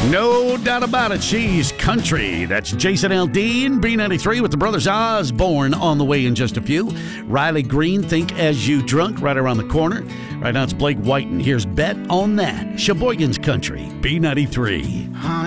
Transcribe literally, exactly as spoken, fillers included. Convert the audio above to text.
No doubt about it, she's country. That's Jason Aldean, B ninety-three with the Brothers Osborne on the way in just a few. Riley Green, Think As You Drunk, right around the corner. Right now it's Blake Whiten. Here's Bet on That. Sheboygan's Country, B ninety-three.